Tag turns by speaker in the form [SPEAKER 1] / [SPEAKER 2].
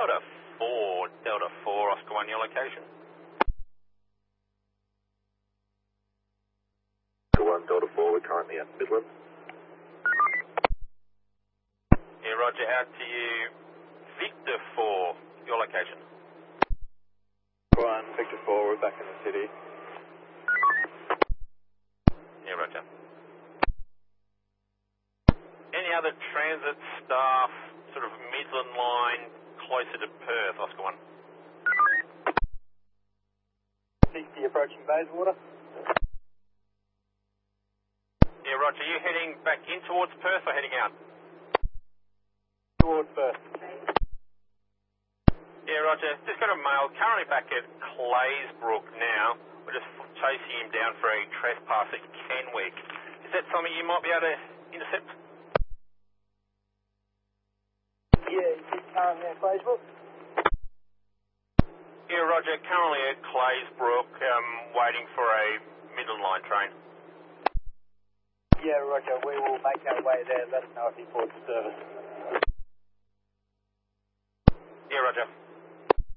[SPEAKER 1] Delta 4, Oscar 1, your location.
[SPEAKER 2] Oscar 1, Delta 4, we're currently at Midland.
[SPEAKER 1] Yeah, roger, out to you. Victor 4, your location.
[SPEAKER 2] 1, Victor 4, we're back in the city.
[SPEAKER 1] Yeah, roger. Any other transit staff, sort of Midland line, closer to Perth, Oscar 1?
[SPEAKER 2] 60 approaching Bayswater.
[SPEAKER 1] Yeah, roger. You heading back in towards Perth or heading out?
[SPEAKER 2] Towards Perth.
[SPEAKER 1] Yeah, roger. Just got a mail. Currently back at Claysbrook now. We're just chasing him down for a trespass at Kenwick. Is that something you might be able to intercept?
[SPEAKER 2] Yeah, he's currently at Bayswater.
[SPEAKER 1] Yeah, roger. Currently at Claysbrook, waiting for a Midland Line train.
[SPEAKER 2] Yeah, roger. We will make our way there. Let us know if he ports service.